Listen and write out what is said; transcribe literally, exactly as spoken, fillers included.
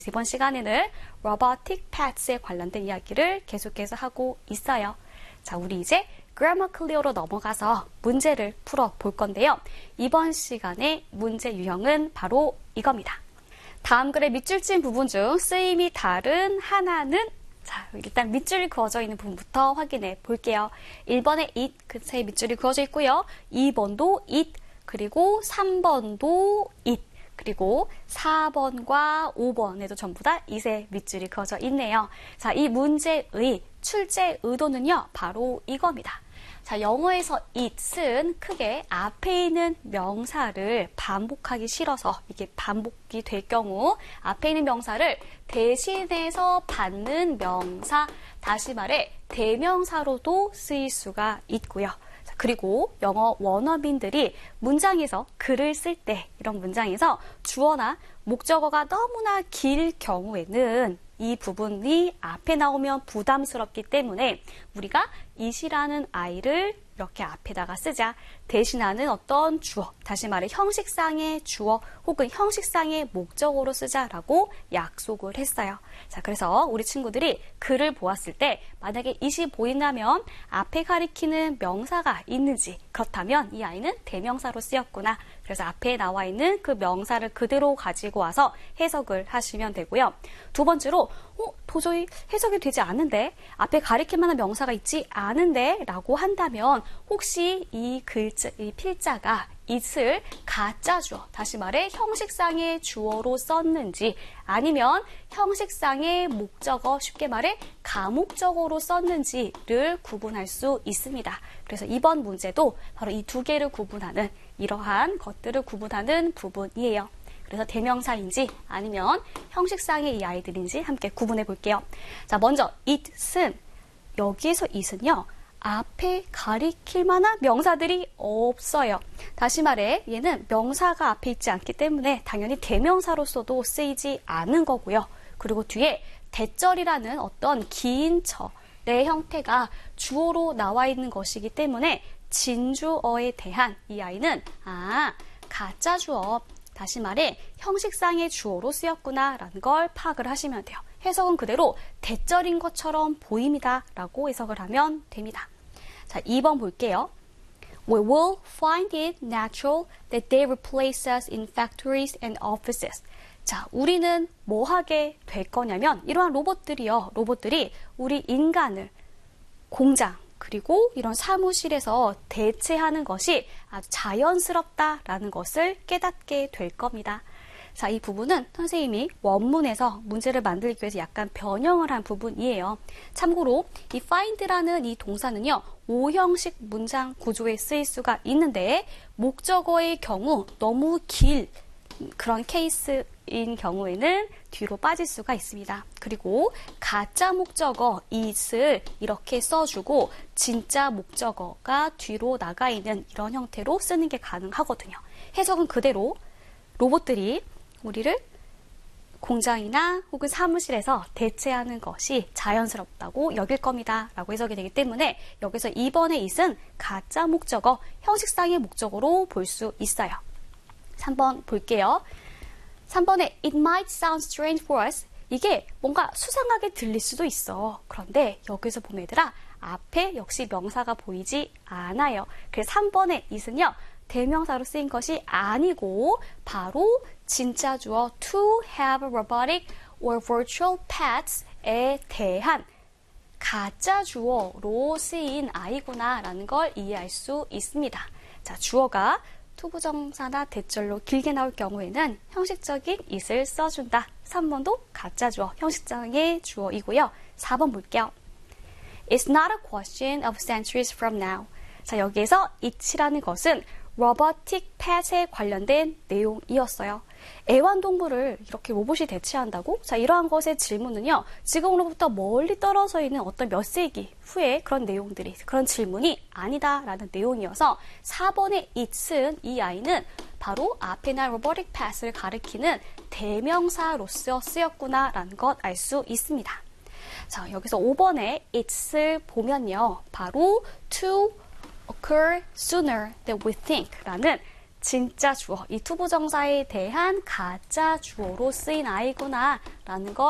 이번 시간에는 robotic pets에 관련된 이야기를 계속해서 하고 있어요. 자, 우리 이제 grammar clear로 넘어가서 문제를 풀어볼 건데요. 이번 시간의 문제 유형은 바로 이겁니다. 다음 글의 밑줄 친 부분 중 쓰임이 다른 하나는, 자, 일단 밑줄이 그어져 있는 부분부터 확인해 볼게요. 일 번에 it, 그새 밑줄이 그어져 있고요. 이 번도 it, 그리고 삼 번도 it, 그리고 사 번과 오 번에도 전부 다 it의 밑줄이 그어져 있네요. 자, 이 문제의 출제 의도는요, 바로 이겁니다. 자, 영어에서 it은 크게 앞에 있는 명사를 반복하기 싫어서 이게 반복이 될 경우 앞에 있는 명사를 대신해서 받는 명사, 다시 말해 대명사로도 쓰일 수가 있고요. 그리고 영어 원어민들이 문장에서 글을 쓸 때, 이런 문장에서 주어나 목적어가 너무나 길 경우에는 이 부분이 앞에 나오면 부담스럽기 때문에 우리가 it이라는 아이를 이렇게 앞에다가 쓰자. 대신하는 어떤 주어, 다시 말해 형식상의 주어 혹은 형식상의 목적어로 쓰자라고 약속을 했어요. 자, 그래서 우리 친구들이 글을 보았을 때 만약에 it이 보인다면 앞에 가리키는 명사가 있는지, 그렇다면 이 아이는 대명사로 쓰였구나. 그래서 앞에 나와 있는 그 명사를 그대로 가지고 와서 해석을 하시면 되고요. 두 번째로 어, 도저히 해석이 되지 않는데, 앞에 가리킬 만한 명사가 있지 않은데 라고 한다면 혹시 이 글자, 이 필자가 it을 가짜 주어, 다시 말해 형식상의 주어로 썼는지 아니면 형식상의 목적어, 쉽게 말해 가목적어로 썼는지를 구분할 수 있습니다. 그래서 이번 문제도 바로 이 두 개를 구분하는, 이러한 것들을 구분하는 부분이에요. 그래서 대명사인지 아니면 형식상의 이 아이들인지 함께 구분해 볼게요. 자, 먼저 it은, 여기에서 it은요, 앞에 가리킬 만한 명사들이 없어요. 다시 말해 얘는 명사가 앞에 있지 않기 때문에 당연히 대명사로서도 쓰이지 않은 거고요. 그리고 뒤에 대절이라는 어떤 긴 절의 형태가 주어로 나와 있는 것이기 때문에 진주어에 대한 이 아이는 아, 가짜 주어, 다시 말해 형식상의 주어로 쓰였구나 라는 걸 파악을 하시면 돼요. 해석은 그대로 대절인 것처럼 보입니다 라고 해석을 하면 됩니다. 자, 이 번 볼게요. We will find it natural that they replace us in factories and offices. 자, 우리는 뭐 하게 될 거냐면 이러한 로봇들이요. 로봇들이 우리 인간을 공장, 그리고 이런 사무실에서 대체하는 것이 아주 자연스럽다라는 것을 깨닫게 될 겁니다. 자, 이 부분은 선생님이 원문에서 문제를 만들기 위해서 약간 변형을 한 부분이에요. 참고로 이 find라는 이 동사는요, 오형식 문장 구조에 쓰일 수가 있는데 목적어의 경우 너무 길 그런 케이스인 경우에는 뒤로 빠질 수가 있습니다. 그리고 가짜 목적어 it을 이렇게 써주고 진짜 목적어가 뒤로 나가 있는 이런 형태로 쓰는 게 가능하거든요. 해석은 그대로 로봇들이 우리를 공장이나 혹은 사무실에서 대체하는 것이 자연스럽다고 여길 겁니다 라고 해석이 되기 때문에 여기서 이 번의 it은 가짜 목적어, 형식상의 목적어로 볼 수 있어요. 삼 번 볼게요. 삼 번에 it might sound strange for us. 이게 뭔가 수상하게 들릴 수도 있어. 그런데 여기서 보면 얘들아, 앞에 역시 명사가 보이지 않아요. 그래서 삼 번의 it은요, 대명사로 쓰인 것이 아니고 바로 진짜 주어 to have robotic or virtual pets에 대한 가짜 주어로 쓰인 아이구나 라는 걸 이해할 수 있습니다. 자, 주어가 투부정사나 대절로 길게 나올 경우에는 형식적인 it을 써준다. 삼 번도 가짜 주어, 형식상의 주어이고요. 사 번 볼게요. It's not a question of centuries from now. 자, 여기에서 it이라는 것은 robotic pet에 관련된 내용이었어요. 애완동물을 이렇게 로봇이 대체한다고? 자, 이러한 것의 질문은요, 지금으로부터 멀리 떨어져 있는 어떤 몇 세기 후에 그런 내용들이, 그런 질문이 아니다라는 내용이어서 사 번의 it은, 이 아이는 바로 앞에나 robotic pet을 가리키는 대명사로서 쓰였구나라는 것 알 수 있습니다. 자, 여기서 오 번의 it을 보면요, 바로 to occur sooner than we think 라는 진짜 주어, 이 투부정사에 대한 가짜 주어로 쓰인 아이구나 라는 걸